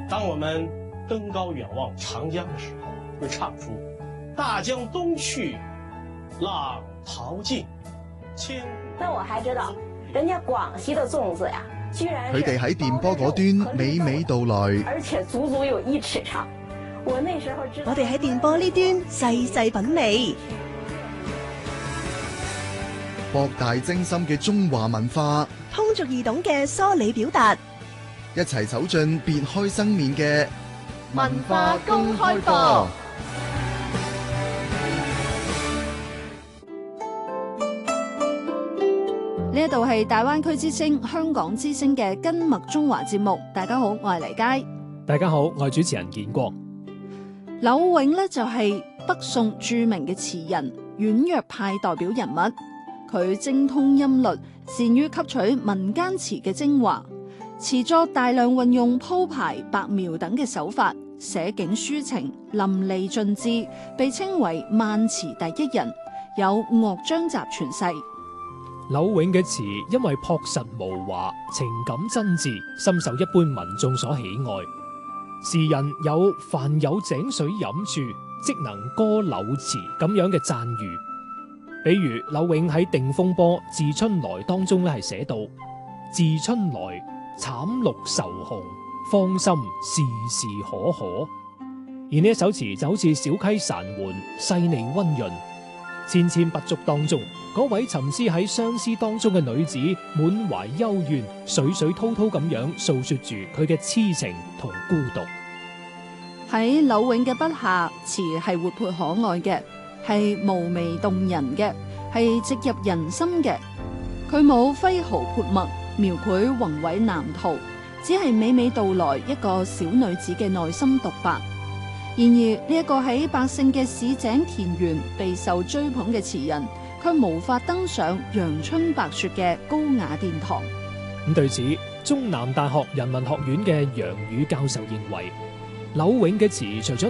当我们登高远望长江的时候，会唱出“大江东去，浪淘尽，千古”。 但我還知道，人家廣西的粽子呀，居然佢哋喺電波嗰端娓娓道來， 而且足足有1尺長。我那時候知道， 我哋喺電波呢端細細品味， 博大精深嘅中華文化， 通俗易懂嘅梳理表達， 一齊走進別開生面嘅文化公開課。 呢一度係大灣區之聲、香港之聲嘅根脈中華節目。大家好，我係黎佳。 大家好，我係主持人建國。 柳永呢就係北宋著名嘅詞人、婉約派代表人物。佢精通音律，善於吸取民間詞嘅精華，詞作大量運用鋪排、白描等嘅手法，寫景抒情，淋漓盡致，被稱為萬詞第一人，有樂章集傳世。 柳永嘅詞因為樸實無華，情感真摯，深受一般民眾所喜愛。詞人有凡有井水飲處，即能歌柳詞咁樣嘅讚譽。比如柳永喺《定風波·致春來》當中咧係寫到：致春來，慘綠愁紅，芳心事事可可。而呢一首詞就好似小溪潺緩，細膩溫潤。纖纖不足當中，嗰位沉思喺相思當中嘅女子，滿懷幽怨，水水滔滔咁樣訴說住佢嘅痴情同孤獨。 喺柳永嘅筆下，詞係活潑可愛嘅，係嫵媚動人嘅，係直入人心嘅。佢冇揮毫潑墨，描繪宏偉藍圖，只係娓娓道來一個小女子嘅內心獨白。然而呢一個喺百姓嘅市井田園備受追捧嘅詞人，卻無法登上陽春白雪嘅高雅殿堂。 咁對此，中南大學人文學院嘅楊宇教授認為，柳永嘅詞除咗